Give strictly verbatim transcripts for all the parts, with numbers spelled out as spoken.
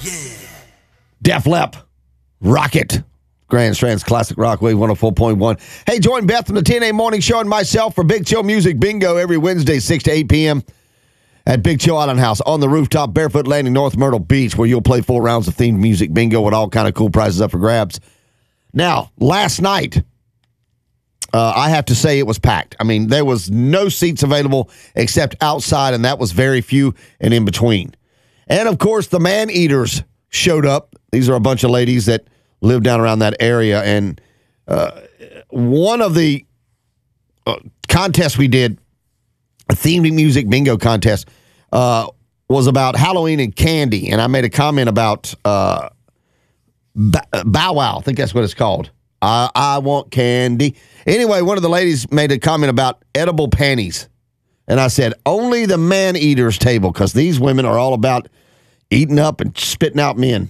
Yeah. Def Lepp, Rocket. Grand Strand's Classic Rock Wave one oh four point one. Hey, join Beth from the T N A Morning Show and myself for Big Chill Music Bingo every Wednesday, six to eight p.m. at Big Chill Island House on the rooftop, Barefoot Landing, North Myrtle Beach, where you'll play four rounds of themed music bingo with all kind of cool prizes up for grabs. Now, last night, uh, I have to say it was packed. I mean, there was no seats available except outside, and that was very few and in between. And, of course, the Man-Eaters showed up. These are a bunch of ladies that live down around that area, and uh, one of the uh, contests we did, a themed music bingo contest, uh, was about Halloween and candy, and I made a comment about uh, b- Bow Wow. I think that's what it's called. I, I want candy. Anyway, one of the ladies made a comment about edible panties, and I said, only the Man-Eaters table, because these women are all about eating up and spitting out men.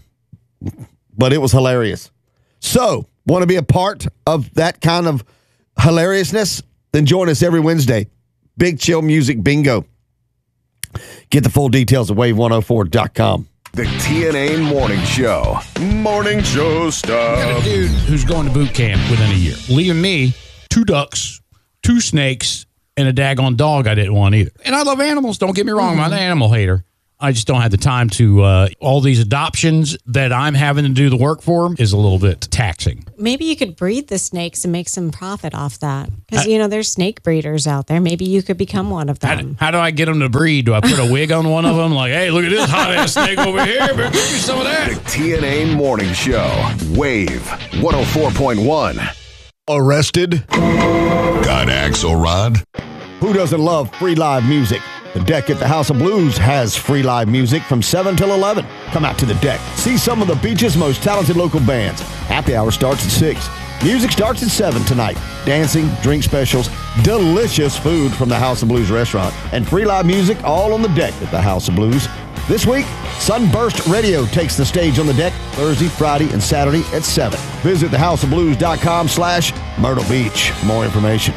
But it was hilarious. So, want to be a part of that kind of hilariousness? Then join us every Wednesday. Big Chill Music Bingo. Get the full details at wave one oh four dot com. The T N A Morning Show. Morning show stuff. I got a dude who's going to boot camp within a year. Leaving me two ducks, two snakes, and a daggone dog I didn't want either. And I love animals. Don't get me wrong. Mm-hmm. I'm an animal hater. I just don't have the time to, uh, all these adoptions that I'm having to do the work for is a little bit taxing. Maybe you could breed the snakes and make some profit off that. Because, you know, there's snake breeders out there. Maybe you could become one of them. How, how do I get them to breed? Do I put a wig on one of them? Like, hey, look at this hot-ass snake over here. But give me some of that. The T N A Morning Show. Wave one oh four point one. Arrested? Got Axelrod? Who doesn't love free live music? The Deck at the House of Blues has free live music from seven till eleven. Come out to the Deck. See some of the beach's most talented local bands. Happy hour starts at six. Music starts at seven tonight. Dancing, drink specials, delicious food from the House of Blues restaurant, and free live music all on the Deck at the House of Blues. This week, Sunburst Radio takes the stage on the Deck Thursday, Friday, and Saturday at seven. Visit thehouseofblues.com slash Myrtle Beach for more information.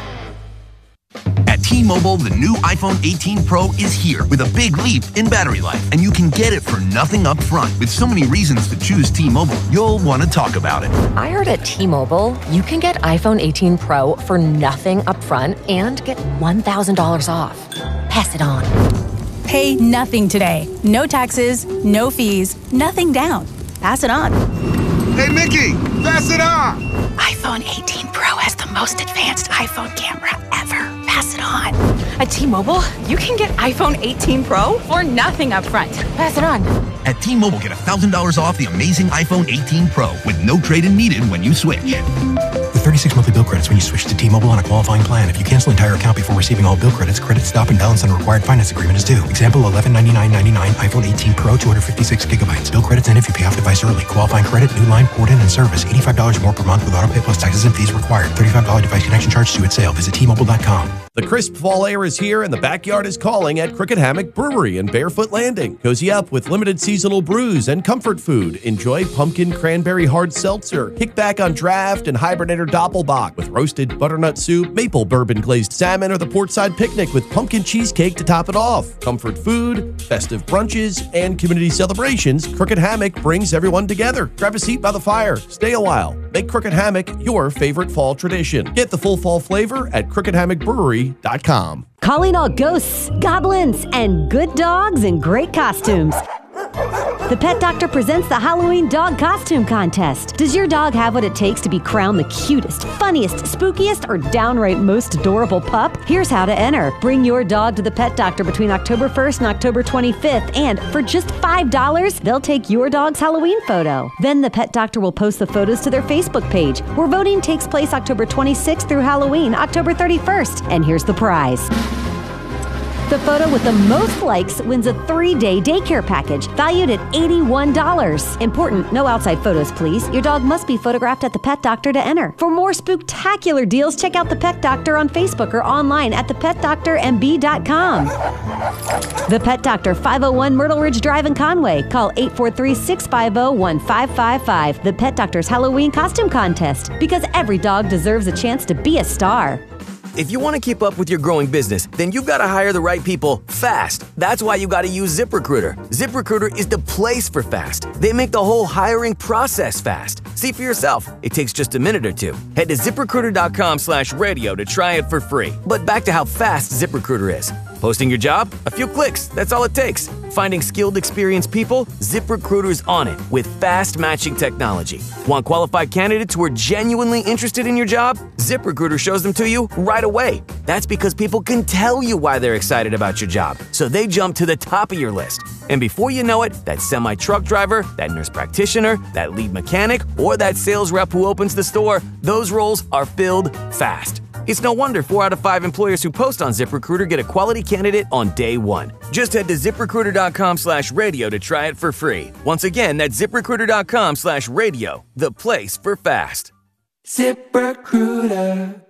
At T-Mobile, the new iPhone eighteen Pro is here with a big leap in battery life, and you can get it for nothing up front. With so many reasons to choose T-Mobile, you'll want to talk about it. I heard at T-Mobile, you can get iPhone eighteen Pro for nothing up front and get one thousand dollars off. Pass it on. Pay nothing today. No taxes, no fees, nothing down. Pass it on. Hey, Mickey, pass it on. iPhone eighteen Pro has the most advanced iPhone camera ever. Pass it on. At T-Mobile, you can get iPhone eighteen Pro for nothing up front. Pass it on. At T-Mobile, get one thousand dollars off the amazing iPhone eighteen Pro with no trade-in needed when you switch. With thirty-six monthly bill credits when you switch to T-Mobile on a qualifying plan. If you cancel entire account before receiving all bill credits, credit stop and balance on required finance agreement is due. Example, eleven ninety-nine ninety-nine iPhone eighteen Pro, two hundred fifty-six gigabytes. Bill credits end if you pay off device early. Qualifying credit, new line, port in, and service. eighty-five dollars more per month with auto pay plus taxes and fees required. thirty-five dollars device connection charge due at sale. Visit T Mobile dot com. The crisp fall air is here and the backyard is calling at Crooked Hammock Brewery in Barefoot Landing. Cozy up with limited seasonal brews and comfort food. Enjoy pumpkin cranberry hard seltzer, kick back on draft and Hibernator Doppelbock with roasted butternut soup, maple bourbon glazed salmon, or the portside picnic with pumpkin cheesecake to top it off. Comfort food, festive brunches, and community celebrations, Crooked Hammock brings everyone together. Grab a seat by the fire, stay a while. Make Crooked Hammock your favorite fall tradition. Get the full fall flavor at crooked hammock brewery dot com. Calling all ghosts, goblins, and good dogs in great costumes. The Pet Doctor presents the Halloween Dog Costume Contest. Does your dog have what it takes to be crowned the cutest, funniest, spookiest, or downright most adorable pup? Here's how to enter. Bring your dog to the Pet Doctor between October first and October twenty-fifth, and for just five dollars, they'll take your dog's Halloween photo. Then the Pet Doctor will post the photos to their Facebook page, where voting takes place October twenty-sixth through Halloween, October thirty-first. And here's the prize. The photo with the most likes wins a three-day daycare package valued at eighty-one dollars. Important, no outside photos, please. Your dog must be photographed at the Pet Doctor to enter. For more spooktacular deals, check out the Pet Doctor on Facebook or online at the pet doctor m b dot com. The Pet Doctor, five oh one Myrtle Ridge Drive in Conway. Call eight four three, six five zero, one five five five. The Pet Doctor's Halloween Costume Contest, because every dog deserves a chance to be a star. If you want to keep up with your growing business, then you've got to hire the right people fast. That's why you got to use ZipRecruiter. ZipRecruiter is the place for fast. They make the whole hiring process fast. See for yourself. It takes just a minute or two. Head to ZipRecruiter.com slash radio to try it for free. But back to how fast ZipRecruiter is. Posting your job? A few clicks. That's all it takes. Finding skilled, experienced people? ZipRecruiter's on it with fast matching technology. Want qualified candidates who are genuinely interested in your job? ZipRecruiter shows them to you right away. That's because people can tell you why they're excited about your job, so they jump to the top of your list. And before you know it, that semi-truck driver, that nurse practitioner, that lead mechanic, or that sales rep who opens the store, those roles are filled fast. It's no wonder four out of five employers who post on ZipRecruiter get a quality candidate on day one. Just head to ZipRecruiter.com slash radio to try it for free. Once again, that's ZipRecruiter.com slash radio, the place for fast. ZipRecruiter.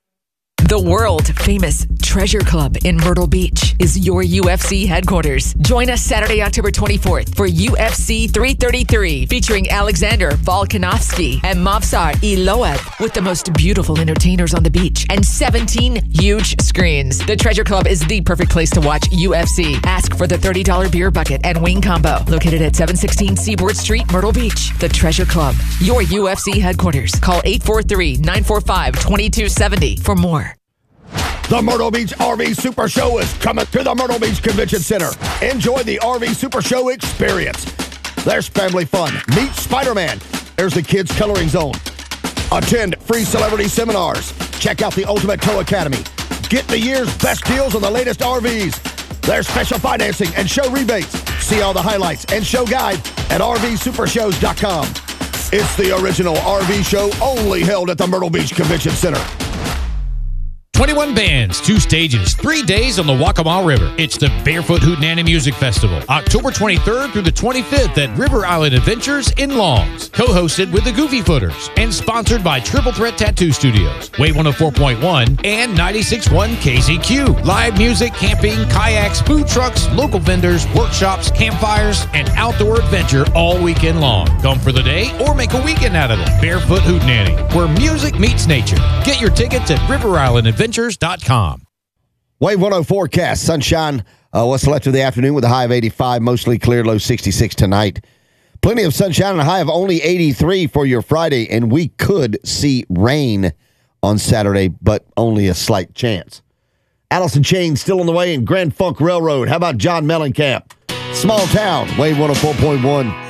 The world-famous Treasure Club in Myrtle Beach is your U F C headquarters. Join us Saturday, October twenty-fourth for U F C three thirty-three featuring Alexander Volkanovski and Movsar Eloev with the most beautiful entertainers on the beach and seventeen huge screens. The Treasure Club is the perfect place to watch U F C. Ask for the thirty dollars beer bucket and wing combo. Located at seven sixteen Seaboard Street, Myrtle Beach. The Treasure Club, your U F C headquarters. Call eight four three, nine four five, two two seven zero for more. The Myrtle Beach R V Super Show is coming to the Myrtle Beach Convention Center. Enjoy the R V Super Show experience. There's family fun. Meet Spider-Man. There's the Kids Coloring Zone. Attend free celebrity seminars. Check out the Ultimate Tow Academy. Get the year's best deals on the latest R Vs. There's special financing and show rebates. See all the highlights and show guide at R V super shows dot com. It's the original R V show only held at the Myrtle Beach Convention Center. twenty-one bands, two stages, three days on the Waccamaw River. It's the Barefoot Hootenanny Music Festival, October twenty-third through the twenty-fifth at River Island Adventures in Longs. Co-hosted with the Goofy Footers and sponsored by Triple Threat Tattoo Studios, Wave one oh four point one and ninety-six point one K Z Q. Live music, camping, kayaks, food trucks, local vendors, workshops, campfires, and outdoor adventure all weekend long. Come for the day or make a weekend out of it. Barefoot Hootenanny, where music meets nature. Get your tickets at River Island Adventures dot com. Wave one oh forecast. Sunshine. Uh, what's left of the afternoon with a high of eighty-five. Mostly clear, low sixty-six tonight. Plenty of sunshine and a high of only eighty-three for your Friday. And we could see rain on Saturday, but only a slight chance. Allison Chain still on the way in Grand Funk Railroad. How about John Mellencamp? Small Town. Wave one oh four point one.